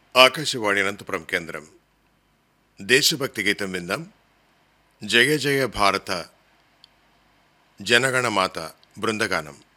ఆకాశవాణి అనంతపురం కేంద్రం దేశభక్తి గీతం విందాం. జయ జయ భారత జనగణమాత బృందగానం.